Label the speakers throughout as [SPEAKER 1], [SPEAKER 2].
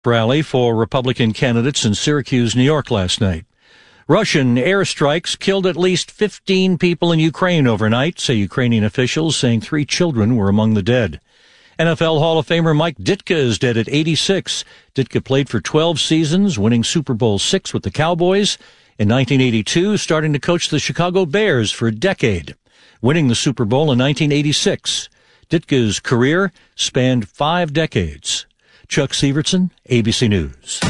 [SPEAKER 1] rally for Republican candidates in Syracuse, New York last night. Russian airstrikes killed at least 15 people in Ukraine overnight, say Ukrainian officials, saying 3 children were among the dead. NFL Hall of Famer Mike Ditka is dead at 86. Ditka played for 12 seasons, winning Super Bowl VI with the Cowboys. In 1982, starting to coach the Chicago Bears for a decade, winning the Super Bowl in 1986. Ditka's career spanned 5 decades. Chuck Sievertson, ABC News.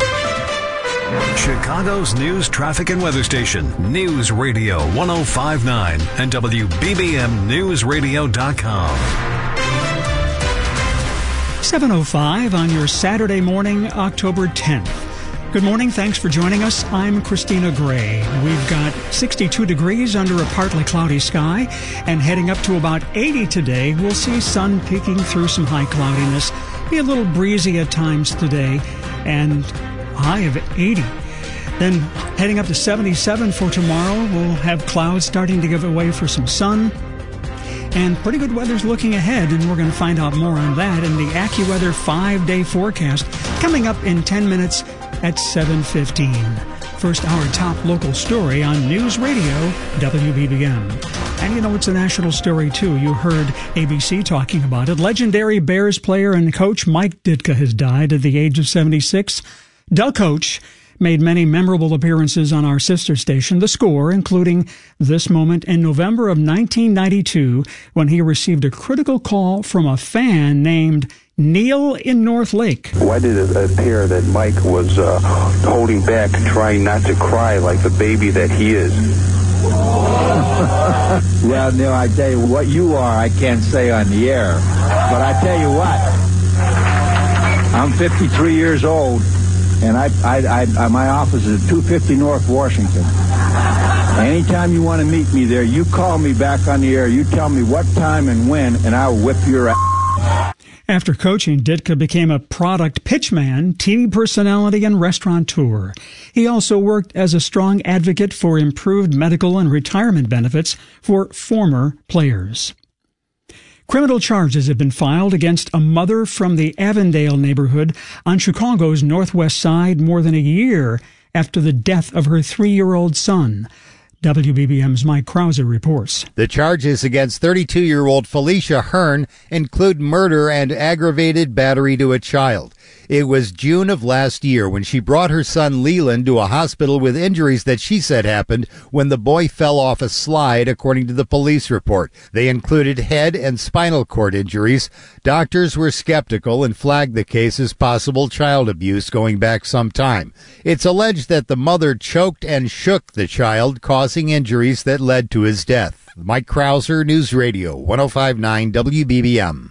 [SPEAKER 2] Chicago's news, traffic, and weather station, News Radio 105.9 and WBBMNewsRadio.com.
[SPEAKER 3] 7:05 on your Saturday morning, October 10th. Good morning. Thanks for joining us. I'm Christina Gray. We've got 62 degrees under a partly cloudy sky and heading up to about 80 today. We'll see sun peeking through some high cloudiness. Be a little breezy at times today and high of 80. Then heading up to 77 for tomorrow. We'll have clouds starting to give way for some sun. And pretty good weather's looking ahead, and we're going to find out more on that in the AccuWeather 5-day forecast coming up in 10 minutes at 7:15. First, our top local story on News Radio WBBM. And you know, it's a national story, too. You heard ABC talking about it. Legendary Bears player and coach Mike Ditka has died at the age of 76. The coach made many memorable appearances on our sister station, The Score, including this moment in November of 1992 when he received a critical call from a fan named Neil in North Lake.
[SPEAKER 4] Why did it appear that Mike was holding back, trying not to cry like the baby that he is?
[SPEAKER 5] Well, Neil, I tell you what you are, I can't say on the air. But I tell you what, I'm 53 years old. And my office is at 250 North Washington. Anytime you want to meet me there, you call me back on the air. You tell me what time and when, and I'll whip your ass.
[SPEAKER 3] After coaching, Ditka became a product pitchman, TV personality, and restaurateur. He also worked as a strong advocate for improved medical and retirement benefits for former players. Criminal charges have been filed against a mother from the Avondale neighborhood on Chicago's northwest side more than a year after the death of her 3-year-old son. WBBM's Mike Krauser reports.
[SPEAKER 6] The charges against 32-year-old Felicia Hearn include murder and aggravated battery to a child. It was June of last year when she brought her son Leland to a hospital with injuries that she said happened when the boy fell off a slide, according to the police report. They included head and spinal cord injuries. Doctors were skeptical and flagged the case as possible child abuse going back some time. It's alleged that the mother choked and shook the child, causing injuries that led to his death. Mike Krauser, News Radio 105.9 WBBM.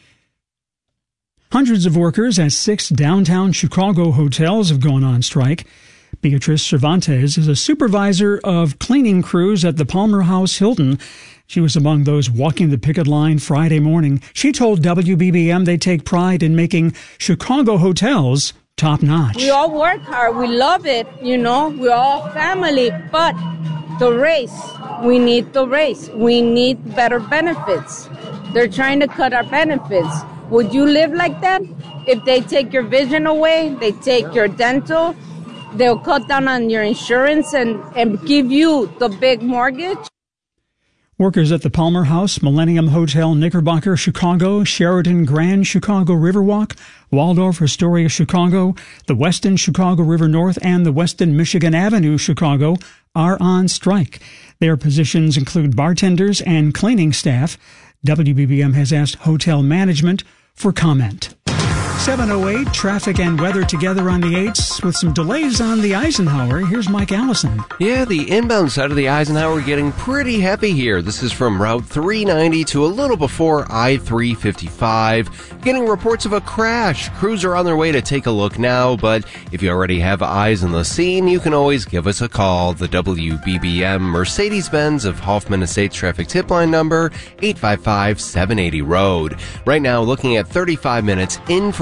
[SPEAKER 3] Hundreds of workers at 6 downtown Chicago hotels have gone on strike. Beatrice Cervantes is a supervisor of cleaning crews at the Palmer House Hilton. She was among those walking the picket line Friday morning. She told WBBM they take pride in making Chicago hotels top-notch.
[SPEAKER 7] We all work hard. We love it, you know. We're all family. But the race, we need the race. We need better benefits. They're trying to cut our benefits. Would you live like that? If they take your vision away, they take your dental, they'll cut down on your insurance and give you the big mortgage.
[SPEAKER 3] Workers at the Palmer House, Millennium Hotel Knickerbocker, Chicago, Sheraton Grand Chicago Riverwalk, Waldorf Astoria, Chicago, the Westin Chicago River North, and the Westin Michigan Avenue, Chicago, are on strike. Their positions include bartenders and cleaning staff. WBBM has asked hotel management for comment. 7:08, traffic and weather together on the 8s with some delays on the Eisenhower. Here's Mike Allison.
[SPEAKER 8] Yeah, the inbound side of the Eisenhower getting pretty heavy here. This is from Route 390 to a little before I-355. Getting reports of a crash. Crews are on their way to take a look now, but if you already have eyes on the scene, you can always give us a call. The WBBM Mercedes-Benz of Hoffman Estates traffic tip line number 855-780 Road. Right now, looking at 35 minutes in from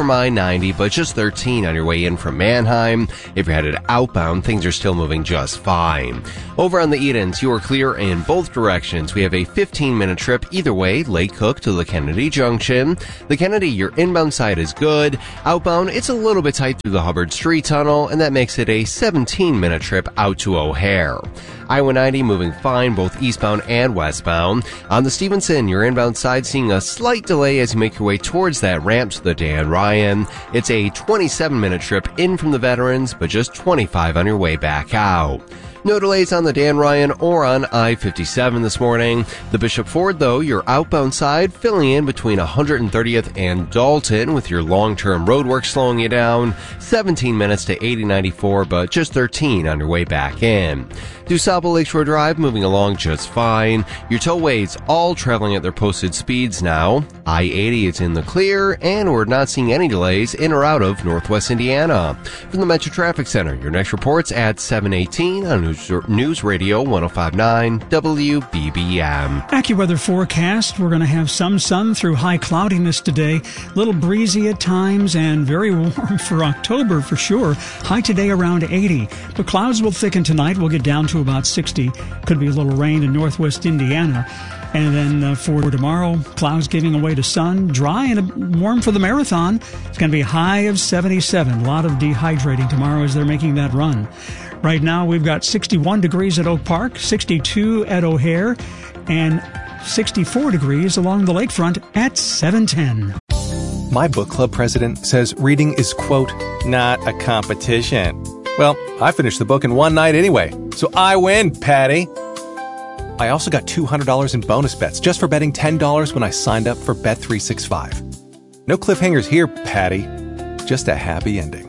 [SPEAKER 8] from I-90, but just 13 on your way in from Mannheim. If you're headed outbound, things are still moving just fine. Over on the Edens, you are clear in both directions. We have a 15-minute trip either way, Lake Cook to the Kennedy Junction. The Kennedy, your inbound side is good. Outbound, it's a little bit tight through the Hubbard Street Tunnel, and that makes it a 17-minute trip out to O'Hare. I-90 moving fine, both eastbound and westbound. On the Stevenson, your inbound side seeing a slight delay as you make your way towards that ramp to the Dan Ryan. It's a 27-minute trip in from the Veterans, but just 25 on your way back out. No delays on the Dan Ryan or on I-57 this morning. The Bishop Ford, though, your outbound side filling in between 130th and Dalton with your long-term roadwork slowing you down. 17 minutes to 8094, but just 13 on your way back in. DuSable Lakeshore Drive moving along just fine. Your tollways all traveling at their posted speeds now. I-80 is in the clear, and we're not seeing any delays in or out of Northwest Indiana. From the Metro Traffic Center, your next report's at 7:18 on News Radio 105.9 WBBM.
[SPEAKER 3] AccuWeather forecast. We're going to have some sun through high cloudiness today. Little breezy at times and very warm for October for sure. High today around 80. The clouds will thicken tonight. We'll get down to about 60. Could be a little rain in northwest Indiana. And then for tomorrow, clouds giving away to sun, dry and warm for the marathon. It's going to be a high of 77. A lot of dehydrating tomorrow as they're making that run. Right now, we've got 61 degrees at Oak Park, 62 at O'Hare, and 64 degrees along the lakefront at 710.
[SPEAKER 9] My book club president says reading is, quote, not a competition. Well, I finished the book in one night anyway, so I win, Patty. I also got $200 in bonus bets just for betting $10 when I signed up for Bet365. No cliffhangers here, Patty. Just a happy ending.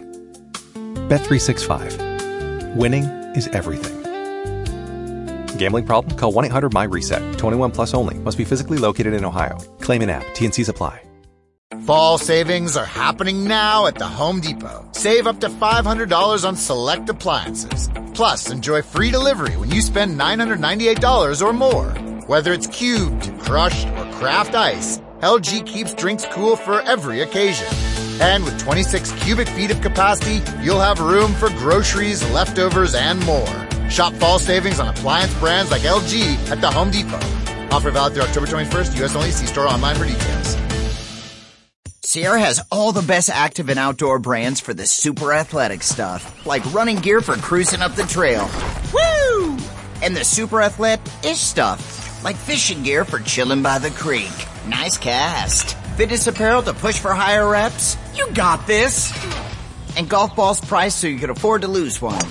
[SPEAKER 9] Bet365. Winning is everything. Gambling problem? Call 1-800-MY-RESET. 21 plus only. Must be physically located in Ohio. Claim in app. T&Cs apply.
[SPEAKER 10] Fall savings are happening now at the Home Depot. Save up to $500 on select appliances. Plus, enjoy free delivery when you spend $998 or more. Whether it's cubed, crushed, or craft ice, LG keeps drinks cool for every occasion. And with 26 cubic feet of capacity, you'll have room for groceries, leftovers, and more. Shop fall savings on appliance brands like LG at the Home Depot. Offer valid through October 21st, U.S. only. See store online for details.
[SPEAKER 11] Sierra has all the best active and outdoor brands for the super athletic stuff, like running gear for cruising up the trail. Woo! And the super athletic-ish stuff, like fishing gear for chilling by the creek. Nice cast. Fitness apparel to push for higher reps. You got this. And golf balls priced so you can afford to lose one.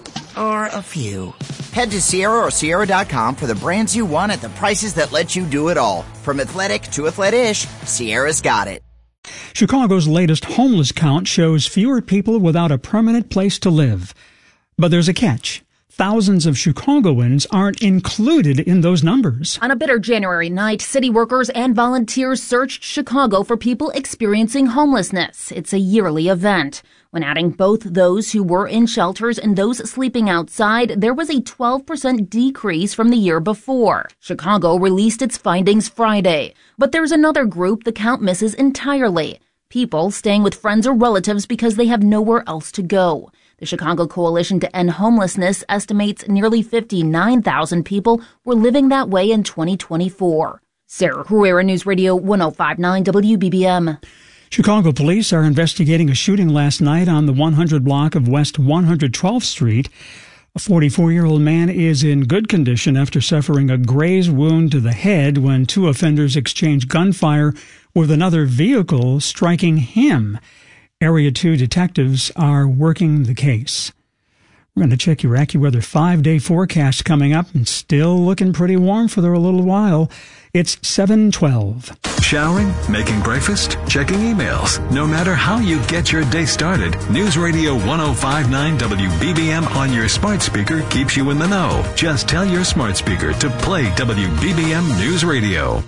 [SPEAKER 11] Or a few. Head to Sierra or Sierra.com for the brands you want at the prices that let you do it all. From athletic to athletic-ish, Sierra's got it.
[SPEAKER 3] Chicago's latest homeless count shows fewer people without a permanent place to live. But there's a catch. Thousands of Chicagoans aren't included in those numbers.
[SPEAKER 12] On a bitter January night, city workers and volunteers searched Chicago for people experiencing homelessness. It's a yearly event. When adding both those who were in shelters and those sleeping outside, there was a 12% decrease from the year before. Chicago released its findings Friday. But there's another group the count misses entirely. People staying with friends or relatives because they have nowhere else to go. The Chicago Coalition to End Homelessness estimates nearly 59,000 people were living that way in 2024. Sarah Herrera, News Radio 105.9 WBBM.
[SPEAKER 3] Chicago police are investigating a shooting last night on the 100 block of West 112th Street. A 44-year-old man is in good condition after suffering a graze wound to the head when two offenders exchanged gunfire with another vehicle striking him. Area 2 detectives are working the case. We're going to check your AccuWeather 5-day forecast coming up, and still looking pretty warm for a little while. It's 7:12.
[SPEAKER 2] Showering, making breakfast, checking emails. No matter how you get your day started, News Radio 105.9 WBBM on your smart speaker keeps you in the know. Just tell your smart speaker to play WBBM News Radio.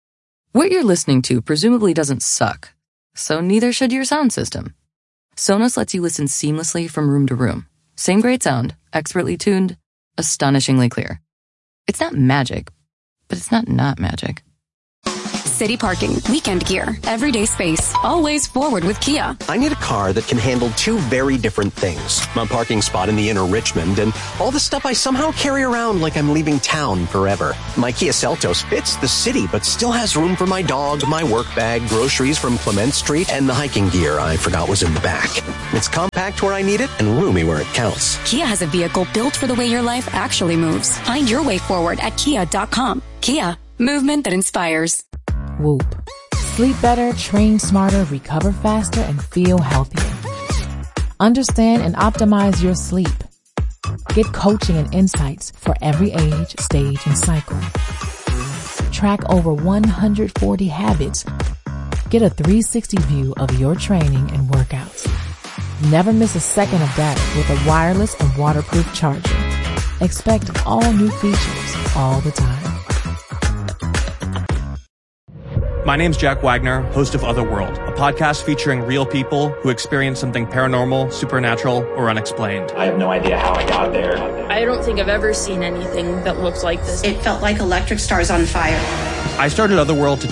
[SPEAKER 13] What you're listening to presumably doesn't suck, so neither should your sound system. Sonos lets you listen seamlessly from room to room. Same great sound, expertly tuned, astonishingly clear. It's not magic, but it's not magic.
[SPEAKER 14] city parking, weekend gear, everyday space. Always forward with Kia.
[SPEAKER 15] I need a car that can handle two very different things. My parking spot in the inner Richmond and all the stuff I somehow carry around like I'm leaving town forever. My Kia Seltos fits the city, but still has room for my dog, my work bag, groceries from Clement Street, and the hiking gear I forgot was in the back. It's compact where I need it and roomy where it counts.
[SPEAKER 14] Kia has a vehicle built for the way your life actually moves. Find your way forward at kia.com. Kia, movement that inspires.
[SPEAKER 16] Whoop. Sleep better, train smarter, recover faster, and feel healthier. Understand and optimize your sleep. Get coaching and insights for every age, stage, and cycle. Track over 140 habits. Get a 360 view of your training and workouts. Never miss a second of data with a wireless and waterproof charger. Expect all new features all the time.
[SPEAKER 17] My name's Jack Wagner, host of Otherworld, a podcast featuring real people who experience something paranormal, supernatural, or unexplained.
[SPEAKER 18] I have no idea how I got there.
[SPEAKER 19] I don't think I've ever seen anything that looks like this.
[SPEAKER 20] It felt like electric stars on fire.
[SPEAKER 17] I started Otherworld to